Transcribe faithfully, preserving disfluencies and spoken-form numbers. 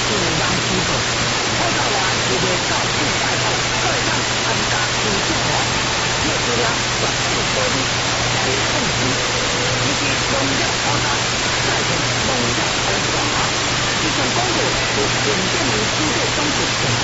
有人支持，好到来就会到处拜访，各项参加抽奖活，这资料绝对保密，加以控制。以及农业考察，再从农业安全化。以上广告由重点民主的总局。